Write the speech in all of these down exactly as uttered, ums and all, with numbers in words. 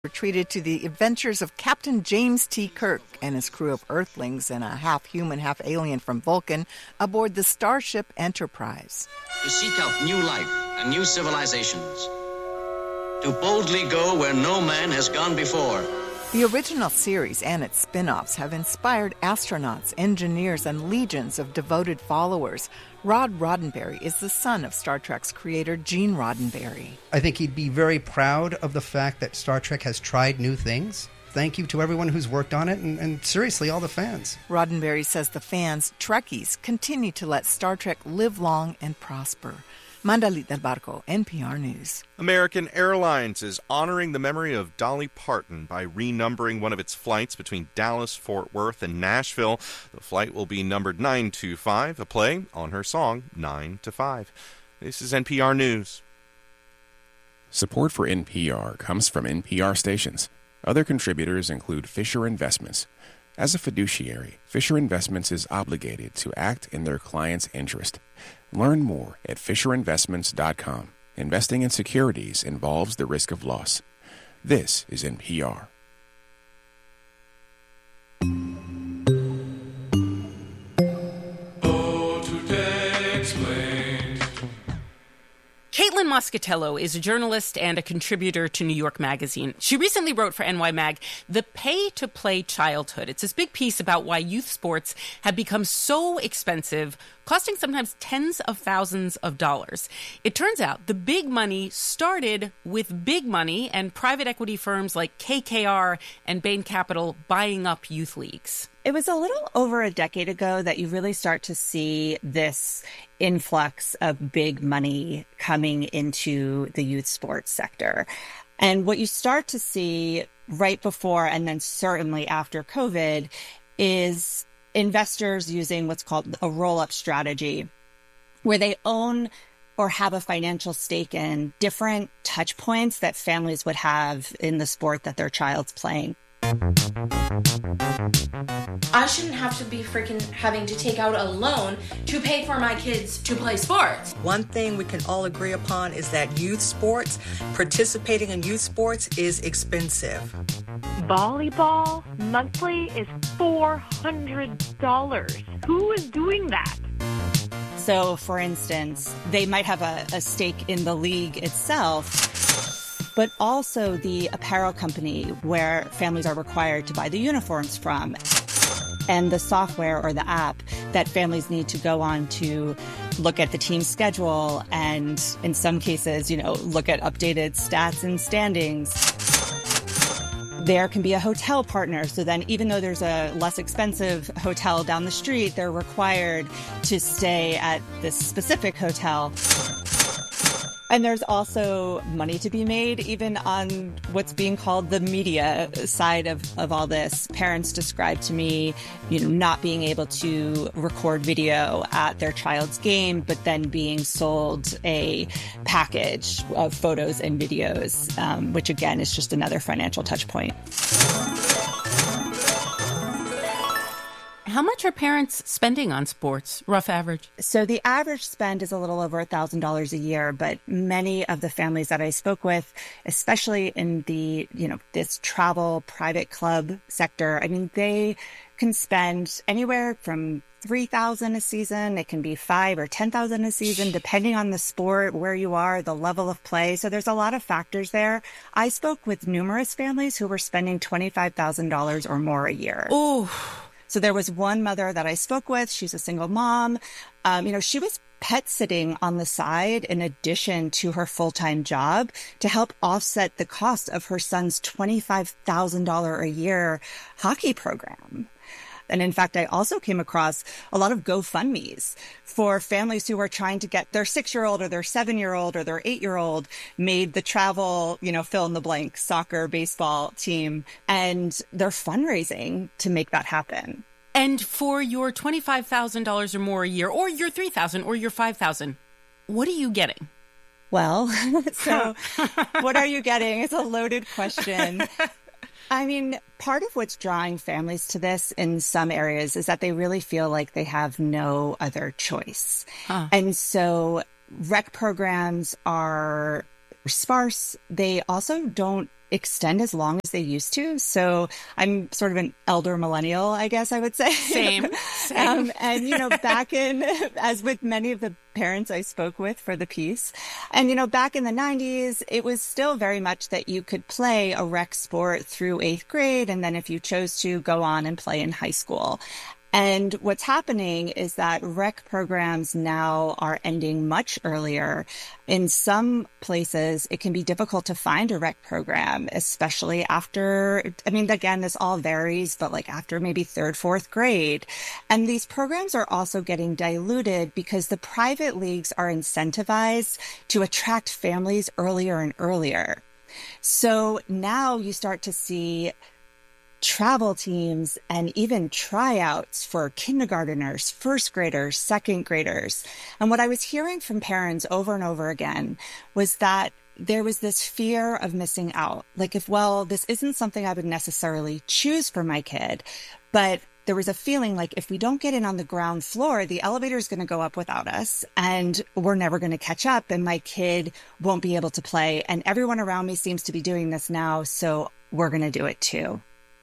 Retreated to the adventures of Captain James T. Kirk and his crew of Earthlings and a half-human, half-alien from Vulcan aboard the Starship Enterprise. To seek out new life and new civilizations. To boldly go where no man has gone before. The original series and its spin-offs have inspired astronauts, engineers, and legions of devoted followers. Rod Roddenberry is the son of Star Trek's creator, Gene Roddenberry. I think he'd be very proud of the fact that Star Trek has tried new things. Thank you to everyone who's worked on it, and, and seriously, all the fans. Roddenberry says the fans, Trekkies, continue to let Star Trek live long and prosper. Mandalit del Barco, N P R News. American Airlines is honoring the memory of Dolly Parton by renumbering one of its flights between Dallas, Fort Worth, and Nashville. The flight will be numbered nine two five, a play on her song nine to five. This is N P R News. Support for N P R comes from N P R stations. Other contributors include Fisher Investments. As a fiduciary, Fisher Investments is obligated to act in their client's interest. Learn more at fisher investments dot com. Investing in securities involves the risk of loss. This is N P R. Caitlin Moscatello is a journalist and a contributor to New York Magazine. She recently wrote for N Y Mag, The Pay-to-Play Childhood. It's this big piece about why youth sports have become so expensive, costing sometimes tens of thousands of dollars. It turns out the big money started with big money and private equity firms like K K R and Bain Capital buying up youth leagues. It was a little over a decade ago that you really start to see this influx of big money coming into the youth sports sector. And what you start to see right before and then certainly after COVID is investors using what's called a roll-up strategy, where they own or have a financial stake in different touch points that families would have in the sport that their child's playing. I shouldn't have to be freaking having to take out a loan to pay for my kids to play sports. One thing we can all agree upon is that youth sports, participating in youth sports is expensive. Volleyball monthly is four hundred dollars. Who is doing that? So, for instance, they might have a, a stake in the league itself, but also the apparel company where families are required to buy the uniforms from, and the software or the app that families need to go on to look at the team schedule and, in some cases, you know, look at updated stats and standings. There can be a hotel partner. So then even though there's a less expensive hotel down the street, they're required to stay at this specific hotel. And there's also money to be made even on what's being called the media side of, of all this. Parents describe to me, you know, not being able to record video at their child's game, but then being sold a package of photos and videos, um, which again is just another financial touch point. How much are parents spending on sports, rough average? So the average spend is a little over one thousand dollars a year, but many of the families that I spoke with, especially in the, you know, this travel private club sector, I mean, they can spend anywhere from three thousand dollars a season. It can be five or ten thousand dollars a season, depending on the sport, where you are, the level of play. So there's a lot of factors there. I spoke with numerous families who were spending twenty-five thousand dollars or more a year. Oh. So there was one mother that I spoke with. She's a single mom. Um, you know, she was pet sitting on the side in addition to her full-time job to help offset the cost of her son's twenty-five thousand dollars a year hockey program. And in fact, I also came across a lot of GoFundMes for families who are trying to get their six-year-old or their seven-year-old or their eight-year-old made the travel, you know, fill in the blank, soccer, baseball team, and they're fundraising to make that happen. And for your twenty-five thousand dollars or more a year, or your three thousand dollars or your five thousand dollars, what are you getting? Well, so what are you getting? It's a loaded question. I mean, part of what's drawing families to this in some areas is that they really feel like they have no other choice. Huh. And so rec programs are sparse. They also don't extend as long as they used to. So I'm sort of an elder millennial, I guess I would say. Same. Same. um, and, you know, back in, as with many of the parents I spoke with for the piece, and, you know, back in the nineties, it was still very much that you could play a rec sport through eighth grade. And then if you chose to, go on and play in high school. And what's happening is that rec programs now are ending much earlier. In some places, it can be difficult to find a rec program, especially after, I mean, again, this all varies, but like after maybe third, fourth grade. And these programs are also getting diluted because the private leagues are incentivized to attract families earlier and earlier. So now you start to see travel teams and even tryouts for kindergarteners, first graders, second graders. And what I was hearing from parents over and over again was that there was this fear of missing out. Like if, well, this isn't something I would necessarily choose for my kid, but there was a feeling like if we don't get in on the ground floor, the elevator is going to go up without us and we're never going to catch up and my kid won't be able to play. And everyone around me seems to be doing this now, so we're going to do it too.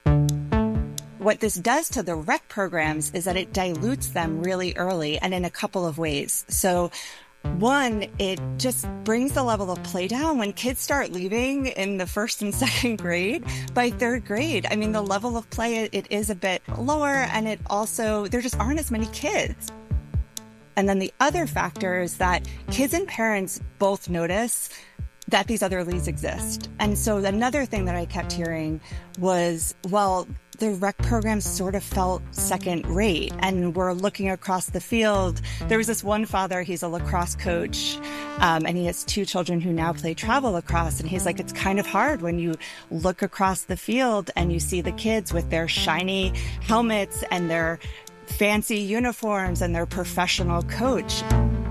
What this does to the rec programs is that it dilutes them really early and in a couple of ways. So one, it just brings the level of play down. When kids start leaving in the first and second grade, by third grade, I mean, the level of play, it is a bit lower, and it also, there just aren't as many kids. And then the other factor is that kids and parents both notice that these other leagues exist. And so another thing that I kept hearing was, well, the rec program sort of felt second rate, and we're looking across the field. There was this one father, he's a lacrosse coach, um, and he has two children who now play travel lacrosse. And he's like, it's kind of hard when you look across the field and you see the kids with their shiny helmets and their fancy uniforms and their professional coach.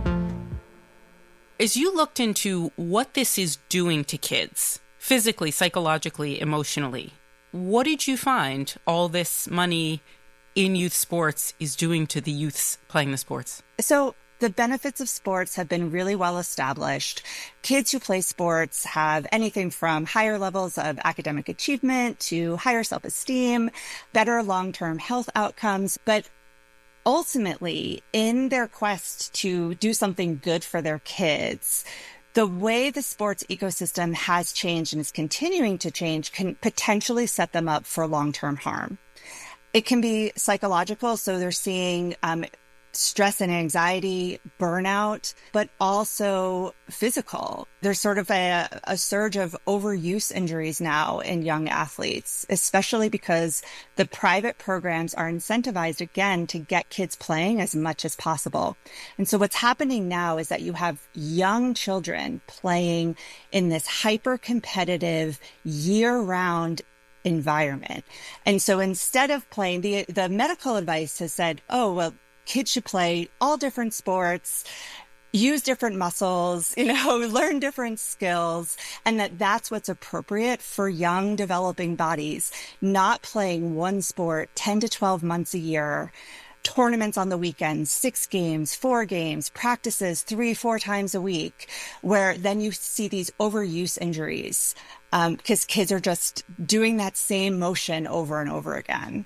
As you looked into what this is doing to kids, physically, psychologically, emotionally, what did you find all this money in youth sports is doing to the youths playing the sports? So the benefits of sports have been really well established. Kids who play sports have anything from higher levels of academic achievement to higher self-esteem, better long-term health outcomes, but ultimately, in their quest to do something good for their kids, the way the sports ecosystem has changed and is continuing to change can potentially set them up for long-term harm. It can be psychological, so they're seeing um, stress and anxiety, burnout, but also physical. There's sort of a, a surge of overuse injuries now in young athletes, especially because the private programs are incentivized again to get kids playing as much as possible. And so what's happening now is that you have young children playing in this hyper-competitive, year-round environment. And so instead of playing, the the medical advice has said, oh, well, kids should play all different sports, use different muscles, you know, learn different skills, and that that's what's appropriate for young developing bodies, not playing one sport ten to twelve months a year, tournaments on the weekends, six games, four games, practices three, four times a week, where then you see these overuse injuries because um, kids are just doing that same motion over and over again.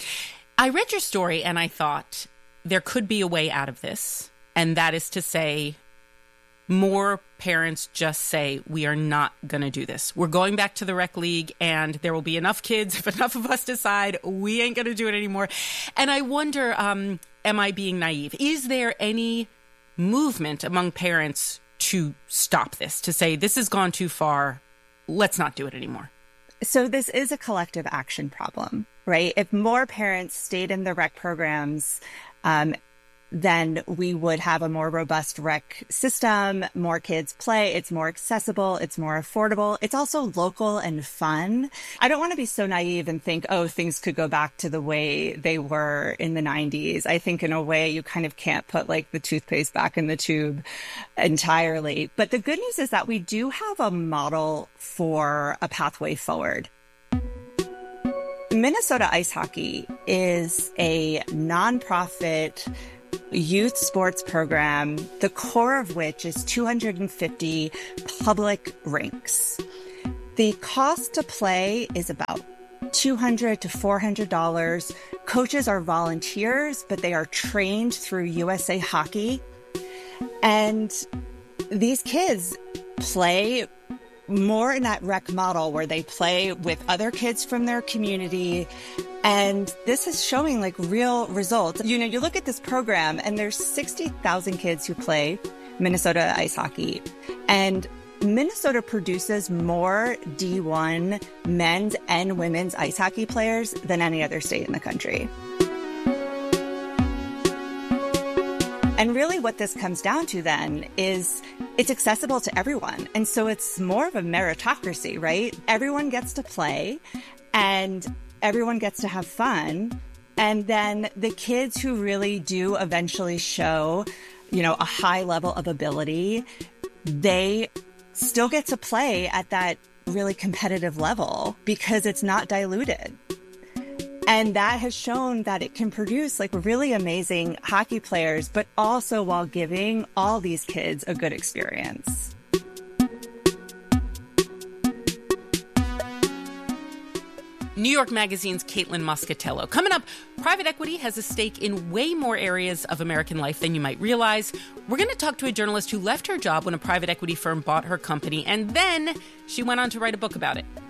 I read your story and I thought, there could be a way out of this, and that is to say more parents just say, we are not going to do this. We're going back to the rec league, and there will be enough kids if enough of us decide we ain't going to do it anymore. And I wonder, um, am I being naive? Is there any movement among parents to stop this, to say this has gone too far, let's not do it anymore? So this is a collective action problem, right? If more parents stayed in the rec programs, um, then we would have a more robust rec system, more kids play, it's more accessible, it's more affordable, it's also local and fun. I don't want to be so naive and think, oh, things could go back to the way they were in the nineties. I think in a way you kind of can't put like the toothpaste back in the tube entirely. But the good news is that we do have a model for a pathway forward. Minnesota Ice Hockey is a nonprofit youth sports program, the core of which is two hundred fifty public rinks. The cost to play is about two hundred to four hundred dollars. Coaches are volunteers, but they are trained through U S A Hockey. And these kids play more in that rec model where they play with other kids from their community. And this is showing like real results. You know, you look at this program and there's sixty thousand kids who play Minnesota ice hockey. And Minnesota produces more D one men's and women's ice hockey players than any other state in the country. And really what this comes down to then is it's accessible to everyone. And so it's more of a meritocracy, right? Everyone gets to play and everyone gets to have fun. And then the kids who really do eventually show, you know, a high level of ability, they still get to play at that really competitive level because it's not diluted. And that has shown that it can produce like really amazing hockey players, but also while giving all these kids a good experience. New York Magazine's Caitlin Moscatello. Coming up, private equity has a stake in way more areas of American life than you might realize. We're going to talk to a journalist who left her job when a private equity firm bought her company, and then she went on to write a book about it.